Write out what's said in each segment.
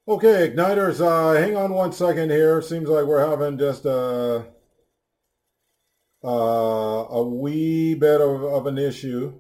Okay, Igniters, hang on one second here. Seems like we're having just a wee bit of an issue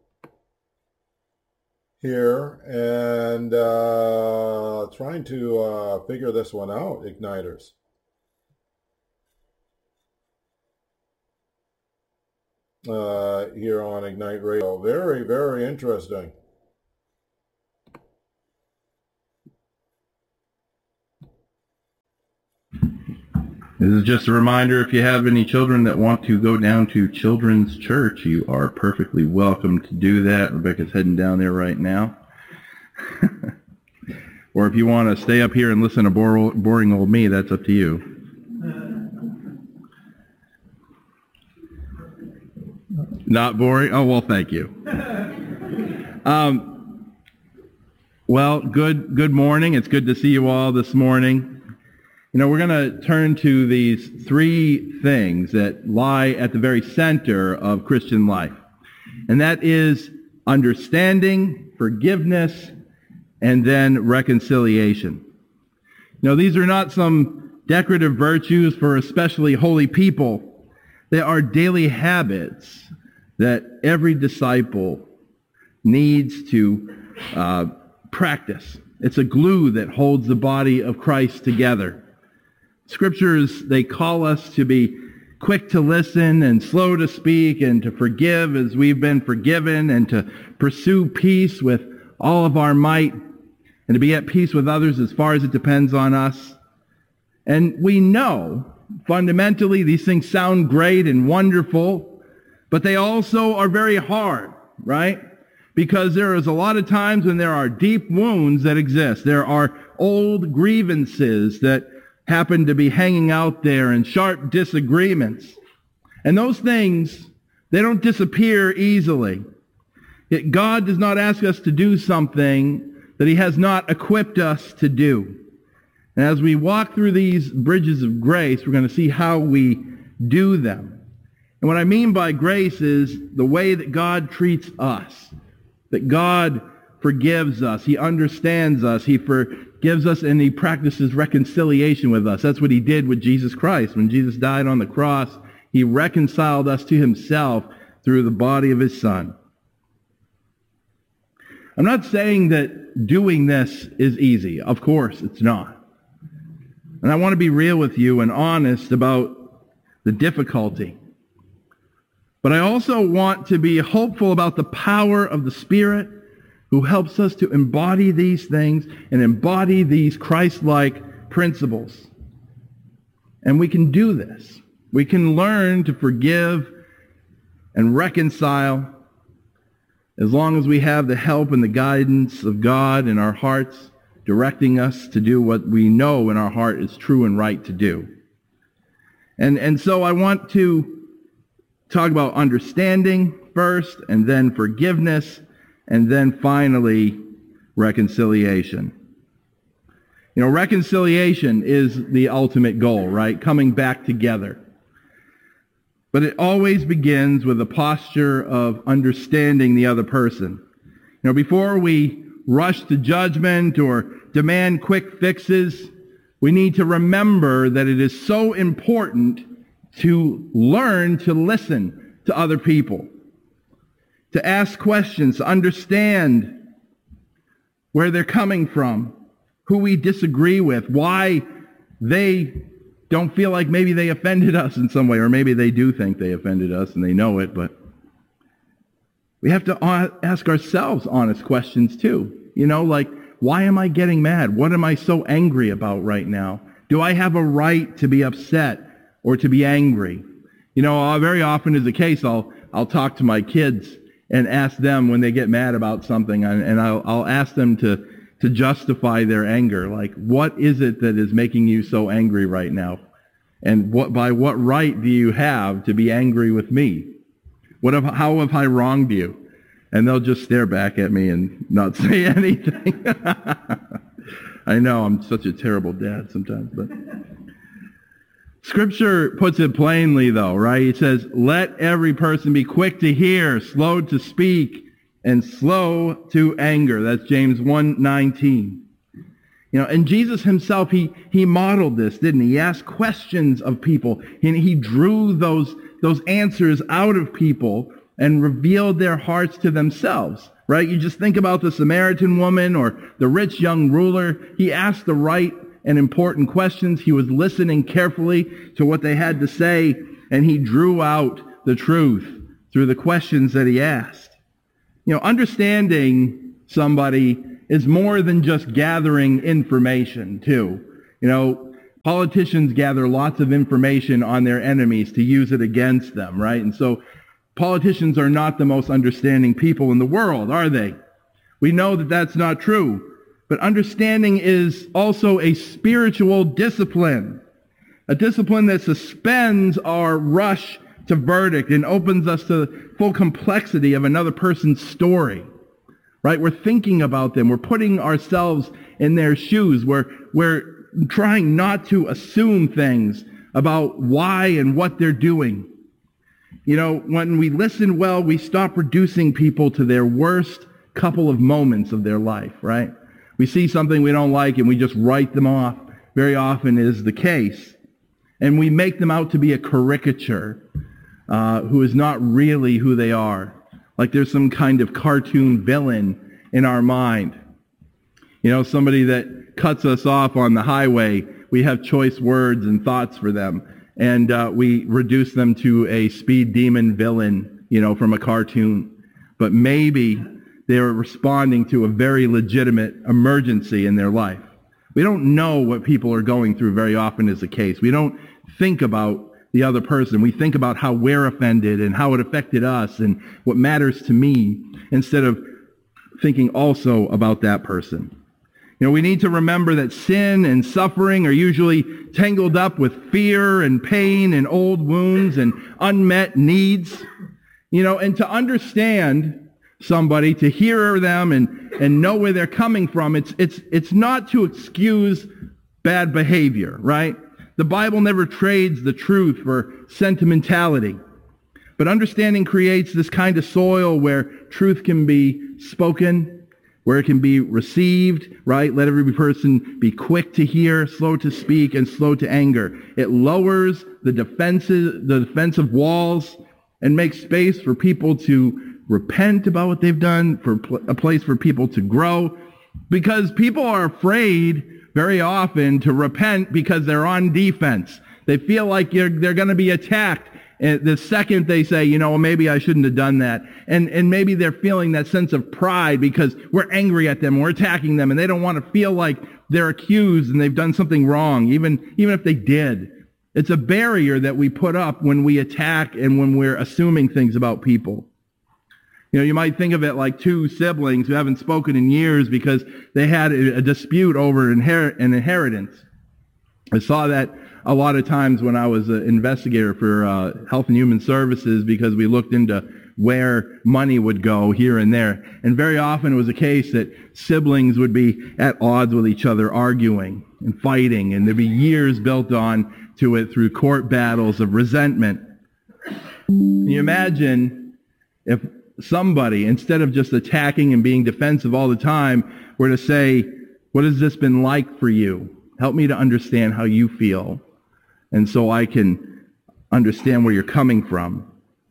here, and trying to figure this one out, Igniters. Here on Ignite Radio. Very, very interesting. This is just a reminder, if you have any children that want to go down to Children's Church, you are perfectly welcome to do that. Rebecca's heading down there right now. Or if you want to stay up here and listen to boring old me, that's up to you. Not boring? Oh, well, thank you. Well, good morning. It's good to see you all this morning. You know, we're going to turn to these three things that lie at the very center of Christian life. And that is understanding, forgiveness, and then reconciliation. Now, these are not some decorative virtues for especially holy people. They are daily habits that every disciple needs to practice. It's a glue that holds the body of Christ together. Scriptures, they call us to be quick to listen and slow to speak and to forgive as we've been forgiven and to pursue peace with all of our might and to be at peace with others as far as it depends on us. And we know, fundamentally, these things sound great and wonderful, but they also are very hard, right? Because there is a lot of times when there are deep wounds that exist. There are old grievances that happen to be hanging out there and sharp disagreements. And those things, they don't disappear easily. Yet God does not ask us to do something that he has not equipped us to do. And as we walk through these bridges of grace, we're going to see how we do them. And what I mean by grace is the way that God treats us, that God forgives us, he understands us, he forgives us, and he practices reconciliation with us. That's what he did with Jesus Christ. When Jesus died on the cross, he reconciled us to himself through the body of his Son. I'm not saying that doing this is easy. Of course, it's not. And I want to be real with you and honest about the difficulty. But I also want to be hopeful about the power of the Spirit who helps us to embody these things and embody these Christ-like principles. And we can do this. We can learn to forgive and reconcile as long as we have the help and the guidance of God in our hearts, directing us to do what we know in our heart is true and right to do. And so I want to talk about understanding first, and then forgiveness, and then finally reconciliation. You know, reconciliation is the ultimate goal, right? Coming back together. But it always begins with a posture of understanding the other person. You know, before we rush to judgment or demand quick fixes, we need to remember that it is so important to learn to listen to other people, to ask questions, to understand where they're coming from, who we disagree with, why they don't feel like maybe they offended us in some way, or maybe they do think they offended us and they know it, but we have to ask ourselves honest questions too. You know, like, why am I getting mad? What am I so angry about right now? Do I have a right to be upset or to be angry? You know, very often is the case, I'll talk to my kids and ask them when they get mad about something, and I'll ask them to justify their anger. Like, what is it that is making you so angry right now? And by what right do you have to be angry with me? How have I wronged you? And they'll just stare back at me and not say anything. I know, I'm such a terrible dad sometimes, but Scripture puts it plainly, though, right? It says, let every person be quick to hear, slow to speak, and slow to anger. That's James 1:19. And Jesus himself, he modeled this, didn't he? He asked questions of people, and he drew those answers out of people and revealed their hearts to themselves, right? You just think about the Samaritan woman or the rich young ruler. He asked the right and important questions. He was listening carefully to what they had to say, and he drew out the truth through the questions that he asked. Understanding somebody is more than just gathering information, too. Politicians gather lots of information on their enemies to use it against them, right? And so politicians are not the most understanding people in the world, are they? We know that that's not true. But understanding is also a spiritual discipline, a discipline that suspends our rush to verdict and opens us to the full complexity of another person's story, right? We're thinking about them. We're putting ourselves in their shoes. We're trying not to assume things about why and what they're doing. When we listen well, we stop reducing people to their worst couple of moments of their life, right? We see something we don't like and we just write them off. Very often is the case. And we make them out to be a caricature who is not really who they are. Like there's some kind of cartoon villain in our mind. Somebody that cuts us off on the highway, we have choice words and thoughts for them. And we reduce them to a speed demon villain, from a cartoon. But maybe they're responding to a very legitimate emergency in their life. We don't know what people are going through very often is the case. We don't think about the other person. We think about how we're offended and how it affected us and what matters to me instead of thinking also about that person. We need to remember that sin and suffering are usually tangled up with fear and pain and old wounds and unmet needs. And to understand somebody, to hear them and know where they're coming from, it's not to excuse bad behavior, right? The Bible never trades the truth for sentimentality. But understanding creates this kind of soil where truth can be spoken, where it can be received, right? Let every person be quick to hear, slow to speak, and slow to anger. It lowers the defensive walls and makes space for people to repent about what they've done, for a place for people to grow. Because people are afraid very often to repent because they're on defense. They feel like they're going to be attacked. And the second they say, maybe I shouldn't have done that. And maybe they're feeling that sense of pride because we're angry at them, we're attacking them, and they don't want to feel like they're accused and they've done something wrong, even if they did. It's a barrier that we put up when we attack and when we're assuming things about people. You might think of it like two siblings who haven't spoken in years because they had a dispute over an inheritance. I saw that a lot of times when I was an investigator for Health and Human Services because we looked into where money would go here and there. And very often it was a case that siblings would be at odds with each other, arguing and fighting, and there'd be years built on to it through court battles of resentment. Can you imagine if somebody, instead of just attacking and being defensive all the time, were to say, what has this been like for you? Help me to understand how you feel, and so I can understand where you're coming from.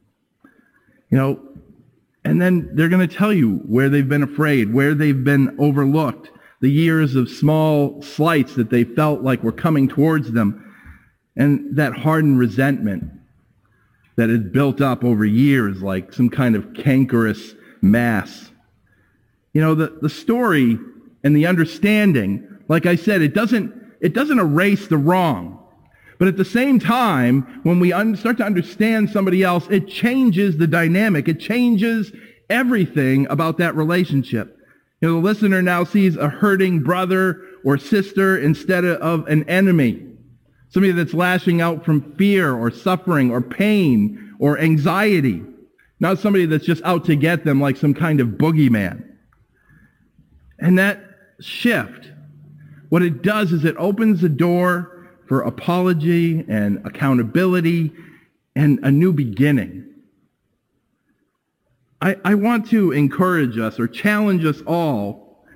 And then they're going to tell you where they've been afraid, where they've been overlooked, the years of small slights that they felt like were coming towards them, and that hardened resentment that had built up over years like some kind of cankerous mass. The story and the understanding, like I said, it doesn't erase the wrong. But at the same time, when we start to understand somebody else, it changes the dynamic. It changes everything about that relationship. The listener now sees a hurting brother or sister instead of an enemy. Somebody that's lashing out from fear or suffering or pain or anxiety. Not somebody that's just out to get them like some kind of boogeyman. And that shift, what it does is it opens the door for apology and accountability and a new beginning. I want to encourage us or challenge us all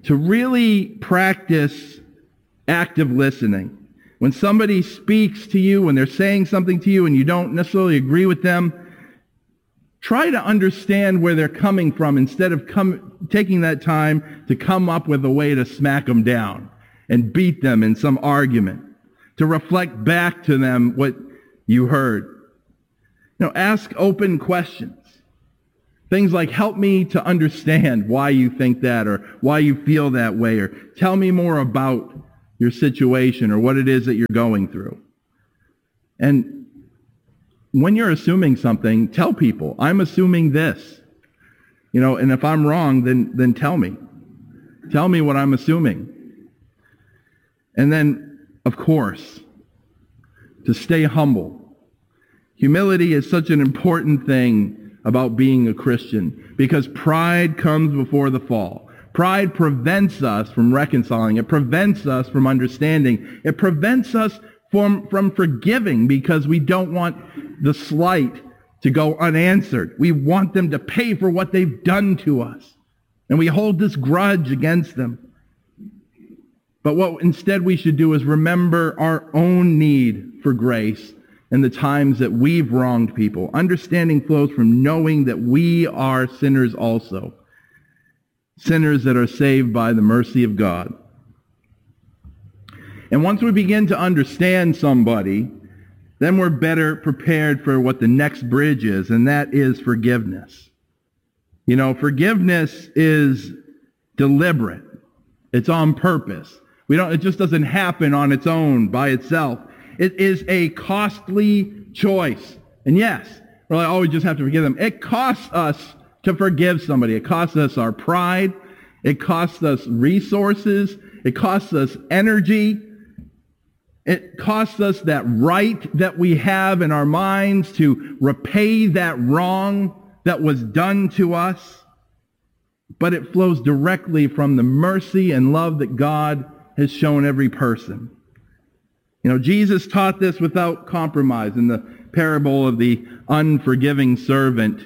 to really practice active listening. When somebody speaks to you, when they're saying something to you and you don't necessarily agree with them, try to understand where they're coming from instead of taking that time to come up with a way to smack them down and beat them in some argument, to reflect back to them what you heard. Ask open questions. Things like, help me to understand why you think that, or why you feel that way, or tell me more about your situation or what it is that you're going through. And when you're assuming something, tell people, I'm assuming this. And if I'm wrong, then tell me. Tell me what I'm assuming. And then, of course, to stay humble. Humility is such an important thing about being a Christian, because pride comes before the fall. Pride prevents us from reconciling. It prevents us from understanding. It prevents us from forgiving, because we don't want the slight to go unanswered. We want them to pay for what they've done to us. And we hold this grudge against them. But what instead we should do is remember our own need for grace and the times that we've wronged people. Understanding flows from knowing that we are sinners also. Sinners that are saved by the mercy of God. And once we begin to understand somebody, then we're better prepared for what the next bridge is, and that is forgiveness. Forgiveness is deliberate. It's on purpose. It just doesn't happen on its own, by itself. It is a costly choice. And yes, we just have to forgive them. It costs us to forgive somebody. It costs us our pride. It costs us resources. It costs us energy. It costs us that right that we have in our minds to repay that wrong that was done to us. But it flows directly from the mercy and love that God has shown every person. Jesus taught this without compromise in the parable of the unforgiving servant.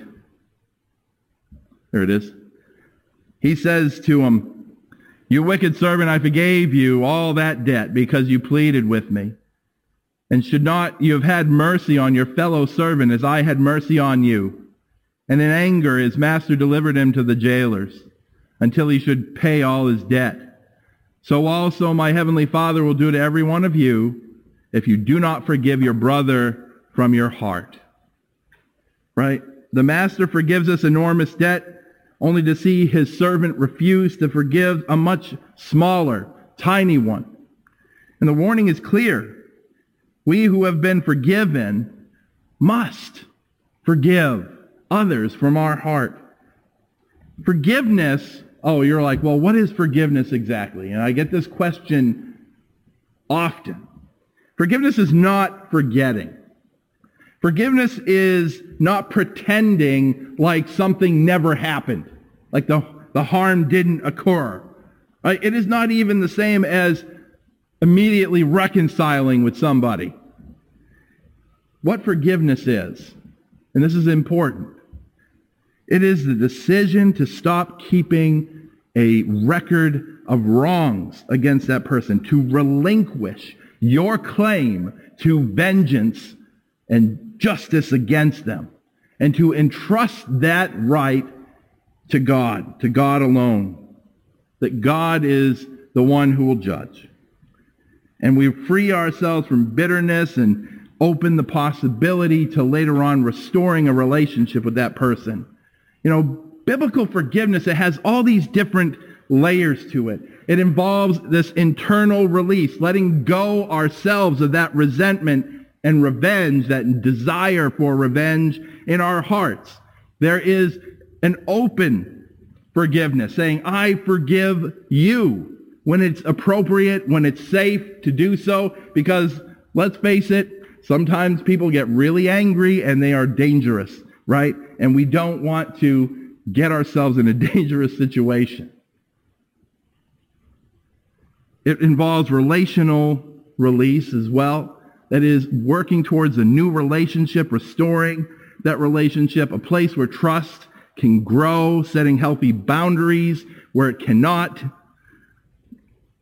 There it is. He says to him, "You wicked servant, I forgave you all that debt because you pleaded with me. And should not you have had mercy on your fellow servant as I had mercy on you?" And in anger his master delivered him to the jailers until he should pay all his debt. So also my heavenly Father will do to every one of you if you do not forgive your brother from your heart. Right? The master forgives us enormous debt only to see his servant refuse to forgive a much smaller, tiny one. And the warning is clear. We who have been forgiven must forgive others from our heart. Forgiveness, you're like, well, what is forgiveness exactly? And I get this question often. Forgiveness is not forgetting. Forgiveness is not pretending like something never happened, like the harm didn't occur. Right? It is not even the same as immediately reconciling with somebody. What forgiveness is, and this is important, it is the decision to stop keeping a record of wrongs against that person, to relinquish your claim to vengeance and justice against them, and to entrust that right to God alone, that God is the one who will judge. And we free ourselves from bitterness and open the possibility to later on restoring a relationship with that person. Biblical forgiveness, it has all these different layers to it. It involves this internal release, letting go ourselves of that resentment and revenge, that desire for revenge in our hearts. There is an open forgiveness, saying, I forgive you, when it's appropriate, when it's safe to do so, because let's face it, sometimes people get really angry and they are dangerous, right? And we don't want to get ourselves in a dangerous situation. It involves relational release as well. That is, working towards a new relationship, restoring that relationship, a place where trust can grow, setting healthy boundaries where it cannot,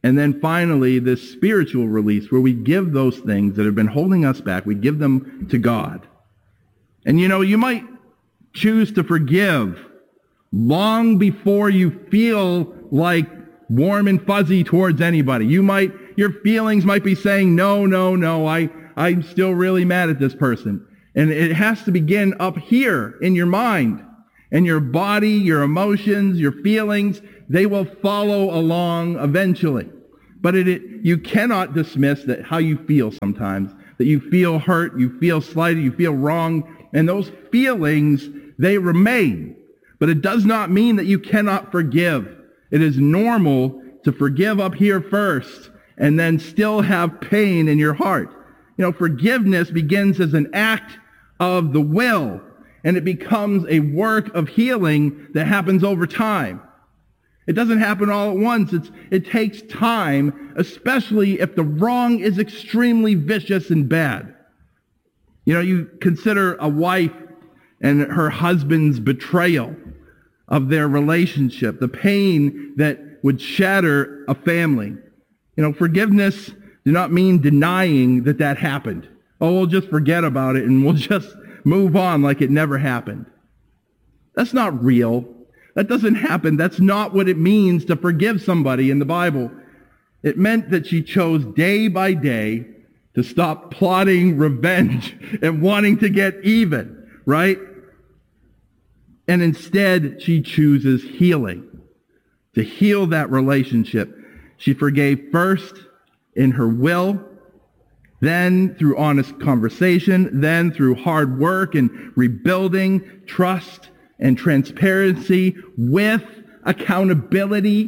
And then finally, this spiritual release where we give those things that have been holding us back, we give them to God. And you might choose to forgive long before you feel like warm and fuzzy towards anybody. Your feelings might be saying, no, I'm still really mad at this person. And it has to begin up here in your mind. And your body, your emotions, your feelings, they will follow along eventually. But you cannot dismiss that how you feel sometimes, that you feel hurt, you feel slighted, you feel wrong, and those feelings, they remain. But it does not mean that you cannot forgive. It is normal to forgive up here first and then still have pain in your heart. Forgiveness begins as an act of the will, and it becomes a work of healing that happens over time. It doesn't happen all at once. It takes time, especially if the wrong is extremely vicious and bad. You consider a wife and her husband's betrayal of their relationship, the pain that would shatter a family. Forgiveness do not mean denying that happened. Oh, we'll just forget about it and we'll just move on like it never happened. That's not real. That doesn't happen. That's not what it means to forgive somebody in the Bible. It meant that she chose day by day to stop plotting revenge and wanting to get even, right? And instead, she chooses healing, to heal that relationship. She forgave first in her will, then through honest conversation, then through hard work and rebuilding trust and transparency with accountability.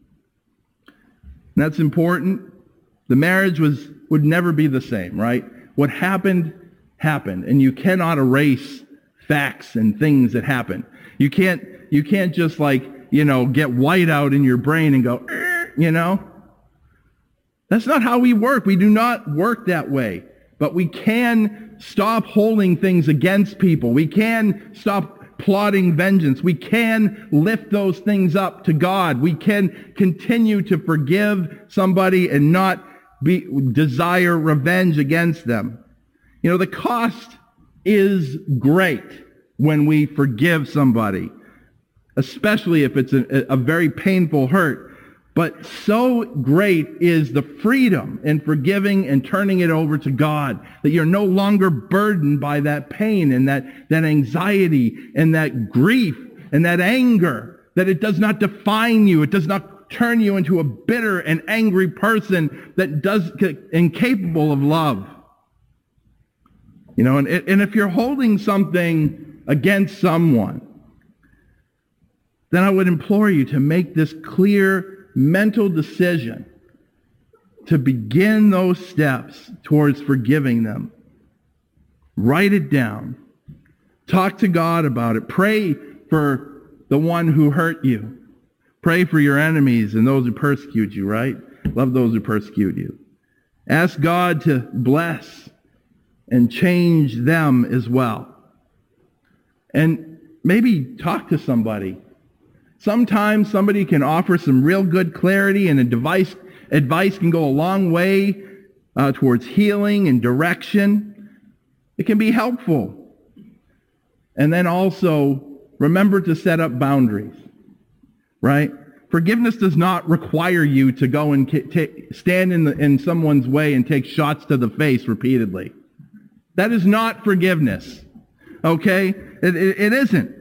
And that's important. The marriage would never be the same, right? What happened, happened. And you cannot erase facts and things that happen. You can't just get white out in your brain and go, That's not how we work. We do not work that way. But we can stop holding things against people. We can stop plotting vengeance. We can lift those things up to God. We can continue to forgive somebody and not desire revenge against them. The cost is great when we forgive somebody, especially if it's a very painful hurt. But so great is the freedom in forgiving and turning it over to God that you're no longer burdened by that pain and that anxiety and that grief and that anger, that it does not define you. It does not turn you into a bitter and angry person incapable of love. And if you're holding something against someone, then I would implore you to make this clear mental decision to begin those steps towards forgiving them. Write it down. Talk to God about it. Pray for the one who hurt you. Pray for your enemies and those who persecute you, right? Love those who persecute you. Ask God to bless and change them as well. And maybe talk to somebody. Sometimes somebody can offer some real good clarity, and advice can go a long way towards healing and direction. It can be helpful. And then also, remember to set up boundaries, right? Forgiveness does not require you to go and stand in someone's way and take shots to the face repeatedly. That is not forgiveness, okay? It isn't.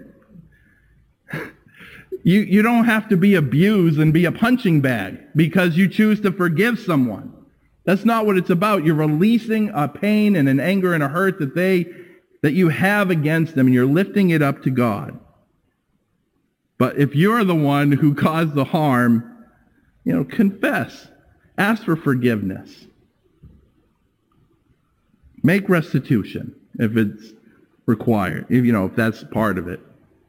You don't have to be abused and be a punching bag because you choose to forgive someone. That's not what it's about. You're releasing a pain and an anger and a hurt that you have against them, and you're lifting it up to God. But if you're the one who caused the harm, confess. Ask for forgiveness. Make restitution if it's required, if that's part of it.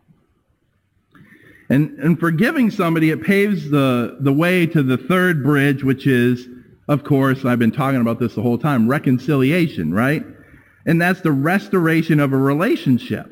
And forgiving somebody, it paves the way to the third bridge, which is, of course, I've been talking about this the whole time, reconciliation, right? And that's the restoration of a relationship.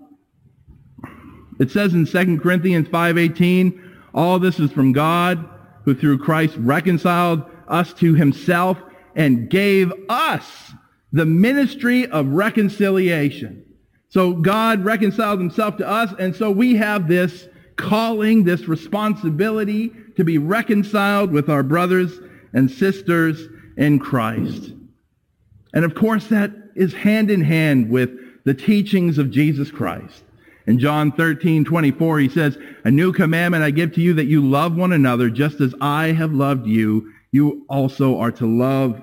It says in 2 Corinthians 5:18, all this is from God, who through Christ reconciled us to himself and gave us the ministry of reconciliation. So God reconciled himself to us, and so we have this calling, this responsibility to be reconciled with our brothers and sisters in Christ. And of course, that is hand in hand with the teachings of Jesus Christ. In John 13:24, he says, "A new commandment I give to you, that you love one another just as I have loved you. You also are to love